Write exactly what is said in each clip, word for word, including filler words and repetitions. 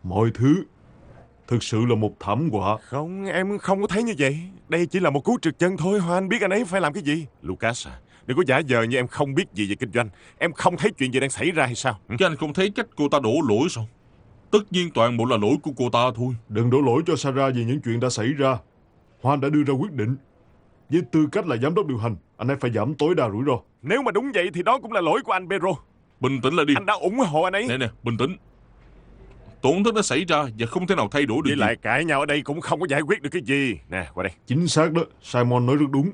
Mọi thứ thực sự là một thảm họa. Không, em không có thấy như vậy. Đây chỉ là một cú trượt chân thôi. Hoa Anh biết anh ấy phải làm cái gì. Lucas à, đừng có giả vờ như em không biết gì về kinh doanh. Em không thấy chuyện gì đang xảy ra hay sao? Chứ anh không thấy cách cô ta đổ lỗi sao? Tất nhiên toàn bộ là lỗi của cô ta thôi. Đừng đổ lỗi cho Sarah vì những chuyện đã xảy ra. Hoa Anh đã đưa ra quyết định. Với tư cách là giám đốc điều hành, anh ấy phải giảm tối đa rủi ro. Nếu mà đúng vậy thì đó cũng là lỗi của anh Pedro. Bình tĩnh lại đi. Anh đã ủng hộ anh ấy. Nè nè, bình tĩnh. Tổn thất đã xảy ra và không thể nào thay đổi được. Với gì. lại cãi nhau ở đây cũng không có giải quyết được cái gì. Nè, qua đây. Chính xác đó, Simon nói rất đúng.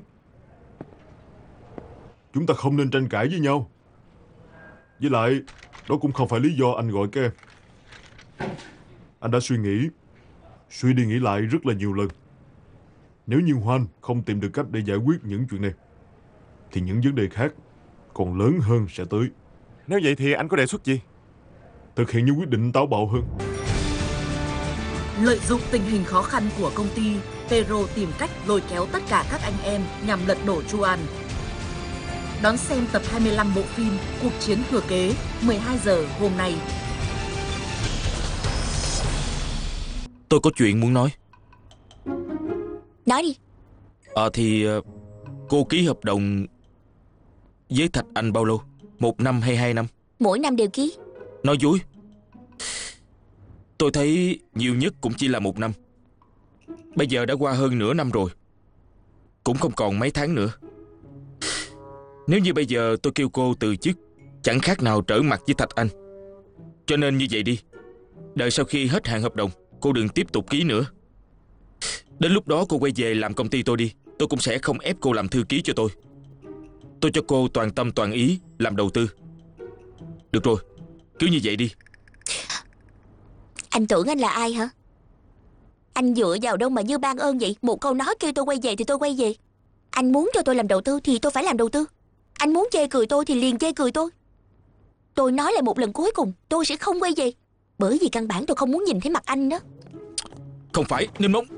Chúng ta không nên tranh cãi với nhau. Với lại, đó cũng không phải lý do anh gọi các em. Anh đã suy nghĩ, suy đi nghĩ lại rất là nhiều lần. Nếu như Juan không tìm được cách để giải quyết những chuyện này, thì những vấn đề khác còn lớn hơn sẽ tới. Nếu vậy thì anh có đề xuất gì? Thực hiện những quyết định táo bạo hơn. Lợi dụng tình hình khó khăn của công ty, Pedro tìm cách lôi kéo tất cả các anh em nhằm lật đổ Juan. Đón xem tập hai mươi lăm bộ phim Cuộc chiến thừa kế, mười hai giờ hôm nay. Tôi có chuyện muốn nói. Nói đi. Ờ à, thì cô ký hợp đồng với Thạch Anh bao lâu? Một năm hay hai năm? Mỗi năm đều ký. Nói dối. Tôi thấy nhiều nhất cũng chỉ là một năm. Bây giờ đã qua hơn nửa năm rồi, cũng không còn mấy tháng nữa. Nếu như bây giờ tôi kêu cô từ chức, chẳng khác nào trở mặt với Thạch Anh. Cho nên như vậy đi, đợi sau khi hết hạn hợp đồng, cô đừng tiếp tục ký nữa. Đến lúc đó cô quay về làm công ty tôi đi. Tôi cũng sẽ không ép cô làm thư ký cho tôi. Tôi cho cô toàn tâm toàn ý làm đầu tư. Được rồi, cứ như vậy đi. Anh tưởng anh là ai hả? Anh dựa vào đâu mà như ban ơn vậy? Một câu nói kêu tôi quay về thì tôi quay về. Anh muốn cho tôi làm đầu tư thì tôi phải làm đầu tư. Anh muốn chê cười tôi thì liền chê cười tôi. Tôi nói lại một lần cuối cùng, tôi sẽ không quay về. Bởi vì căn bản tôi không muốn nhìn thấy mặt anh đó. Không phải, Ninh Mông.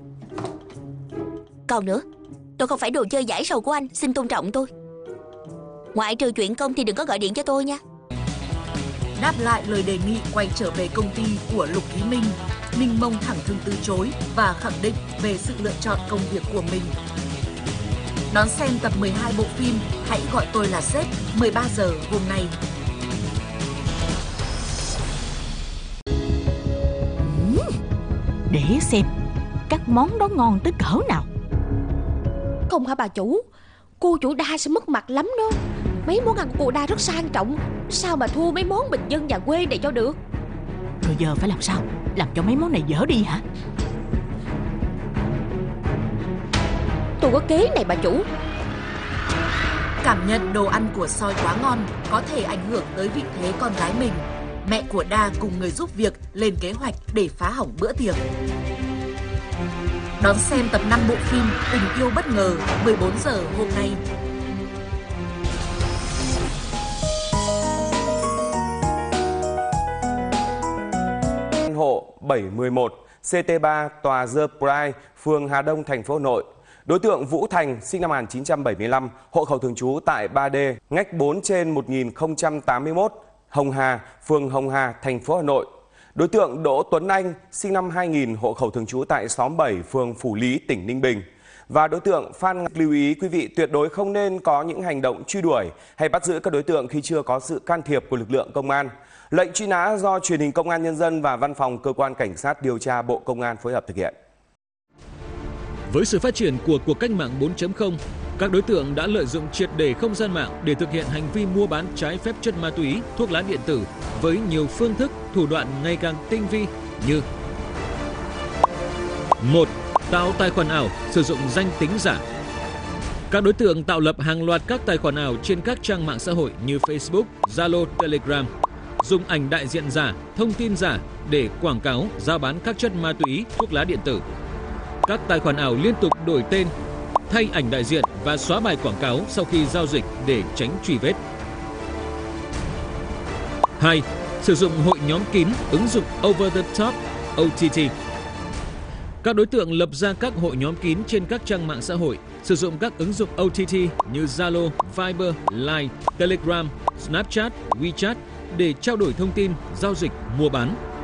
Còn nữa, tôi không phải đồ chơi giải sầu của anh. Xin tôn trọng tôi. Ngoại trừ chuyện công thì đừng có gọi điện cho tôi nha. Đáp lại lời đề nghị quay trở về công ty của Lục Ký Minh, Ninh Mông thẳng thừng từ chối và khẳng định về sự lựa chọn công việc của mình. Đón xem tập mười hai bộ phim Hãy gọi tôi là sếp, mười ba giờ hôm nay. Để xem các món đó ngon tới cỡ nào. Không hả bà chủ? Cô chủ đa sẽ mất mặt lắm đó. Mấy món ăn của cô đa rất sang trọng. Sao mà thua mấy món bình dân nhà quê này cho được? Rồi giờ phải làm sao? Làm cho mấy món này dở đi hả? Tôi có kế này bà chủ. Cảm nhận đồ ăn của soi quá ngon có thể ảnh hưởng tới vị thế con gái mình. Mẹ của Đa cùng người giúp việc lên kế hoạch để phá hỏng bữa tiệc. Đón xem tập năm bộ phim Tình yêu bất ngờ, mười bốn giờ hôm nay. Căn hộ bảy một một C T ba tòa The Pride, phường Hà Đông, thành phố Hà Nội. Đối tượng Vũ Thành, sinh năm một nghìn chín trăm bảy mươi lăm, hộ khẩu thường trú tại ba D, ngách bốn trên một nghìn không trăm tám mươi mốt, Hồng Hà, phường Hồng Hà, thành phố Hà Nội. Đối tượng Đỗ Tuấn Anh, sinh năm hai nghìn, hộ khẩu thường trú tại xóm bảy, phường Phủ Lý, tỉnh Ninh Bình. Và đối tượng Phan Ngọc. Lưu ý quý vị tuyệt đối không nên có những hành động truy đuổi hay bắt giữ các đối tượng khi chưa có sự can thiệp của lực lượng công an. Lệnh truy nã do Truyền hình Công an Nhân dân và Văn phòng Cơ quan Cảnh sát điều tra Bộ Công an phối hợp thực hiện. Với sự phát triển của cuộc cách mạng bốn chấm không, các đối tượng đã lợi dụng triệt để không gian mạng để thực hiện hành vi mua bán trái phép chất ma túy, thuốc lá điện tử với nhiều phương thức, thủ đoạn ngày càng tinh vi như: một. Tạo tài khoản ảo sử dụng danh tính giả. Các đối tượng tạo lập hàng loạt các tài khoản ảo trên các trang mạng xã hội như Facebook, Zalo, Telegram, dùng ảnh đại diện giả, thông tin giả để quảng cáo, giao bán các chất ma túy, thuốc lá điện tử. Các tài khoản ảo liên tục đổi tên, thay ảnh đại diện và xóa bài quảng cáo sau khi giao dịch để tránh truy vết. hai. Sử dụng hội nhóm kín, ứng dụng Over the Top O T T. Các đối tượng lập ra các hội nhóm kín trên các trang mạng xã hội, sử dụng các ứng dụng O T T như Zalo, Viber, Line, Telegram, Snapchat, WeChat để trao đổi thông tin, giao dịch, mua bán.